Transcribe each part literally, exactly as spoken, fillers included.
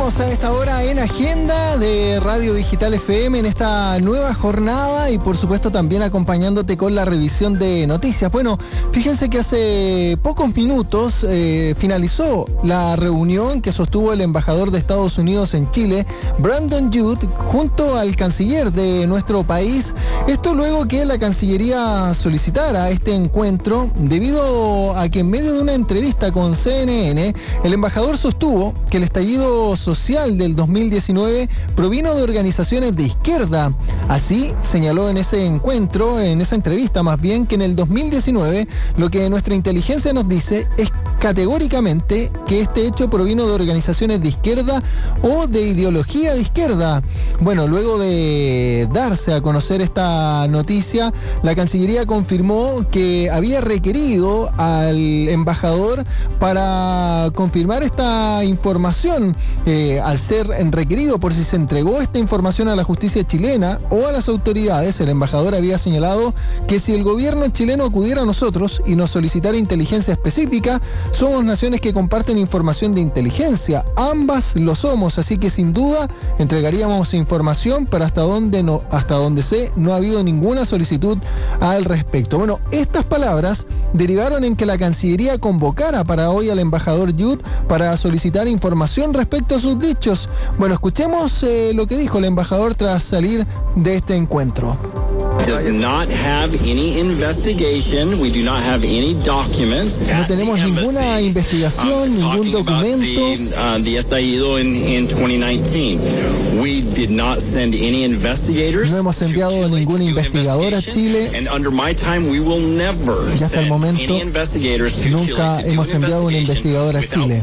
Seguimos a esta hora en Agenda de Radio Digital F M en esta nueva jornada y por supuesto también acompañándote con la revisión de noticias. Bueno, fíjense que hace pocos minutos eh, finalizó la reunión que sostuvo el embajador de Estados Unidos en Chile, Brandon Judd, junto al canciller de nuestro país. Esto luego que la Cancillería solicitara este encuentro debido a que en medio de una entrevista con C N N, el embajador sostuvo que el estallido social del dos mil diecinueve provino de organizaciones de izquierda. Así señaló en ese encuentro, en esa entrevista más bien, que en el dos mil diecinueve lo que nuestra inteligencia nos dice es categóricamente que este hecho provino de organizaciones de izquierda o de ideología de izquierda. Bueno, luego de darse a conocer esta noticia, la Cancillería confirmó que había requerido al embajador para confirmar esta información, eh, al ser requerido por si se entregó esta información a la justicia chilena o a las autoridades. El embajador había señalado que si el gobierno chileno acudiera a nosotros y nos solicitara inteligencia específica, somos naciones que comparten información de inteligencia, ambas lo somos, así que sin duda entregaríamos información, pero hasta donde no, hasta donde sé, no ha habido ninguna solicitud al respecto. Bueno, estas palabras derivaron en que la Cancillería convocara para hoy al embajador Judd para solicitar información respecto a sus dichos. Bueno, escuchemos eh, lo que dijo el embajador tras salir de este encuentro. Does not have any investigation. We do not have any documents. No tenemos ninguna investigación, ningún documento. The, uh, the estallido in, in twenty nineteen. We did not send any investigators. No hemos enviado ningún investigador a Chile. And under my time, we will never y hasta el momento nunca hemos enviado un investigador a Chile.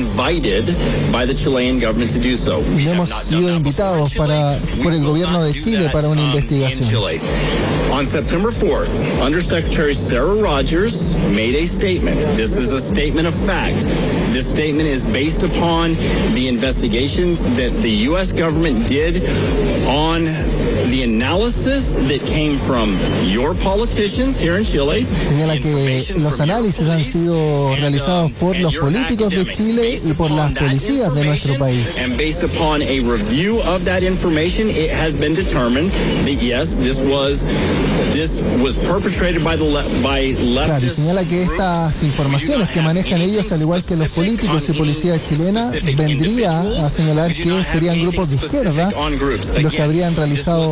Y no hemos sido invitados para, por el gobierno de Chile para una investigación. On September fourth, Undersecretary Sarah Rogers made a statement. This is a statement of fact. This statement is based upon the investigations that the U S government did on the analysis that came from your politicians here in Chile. Señala que los análisis han sido realizados por los políticos de Chile y por las policías de nuestro país. And based upon a review of that information, it has been determined that yes, this was this was perpetrated by the by leftist. Claro, y señala que estas informaciones que manejan ellos, al igual que los políticos y policías chilenas, vendría a señalar que serían grupos de izquierda los que habrían realizado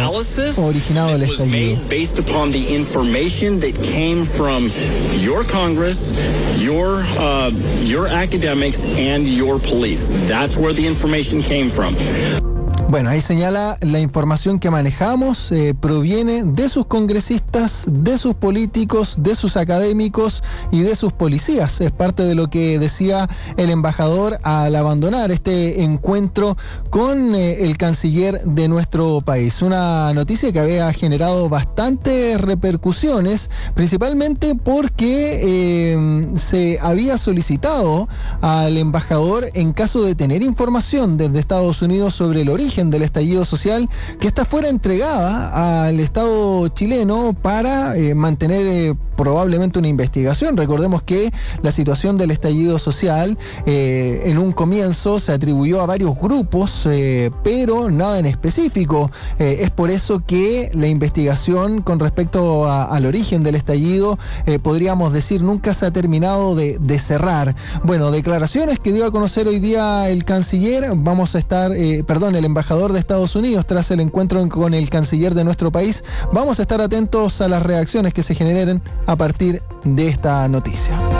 o originado el estallido. Based upon the information that came from your Congress, your uh, your academics and your police. That's where the information came from. Bueno, ahí señala la información que manejamos eh, proviene de sus congresistas, de sus políticos, de sus académicos y de sus policías. Es parte de lo que decía el embajador al abandonar este encuentro con eh, el canciller de nuestro país. Una noticia que había generado bastantes repercusiones, principalmente porque eh, se había solicitado al embajador, en caso de tener información desde Estados Unidos sobre el origen del estallido social, que ésta fuera entregada al Estado chileno para eh, mantener eh, probablemente una investigación. Recordemos que la situación del estallido social eh, en un comienzo se atribuyó a varios grupos, eh, pero nada en específico. Eh, es por eso que la investigación con respecto a, al origen del estallido, eh, podríamos decir, nunca se ha terminado de, de cerrar. Bueno, declaraciones que dio a conocer hoy día el canciller. Vamos a estar, eh, perdón, el embajador de Estados Unidos tras el encuentro con el canciller de nuestro país. Vamos a estar atentos a las reacciones que se generen a partir de esta noticia.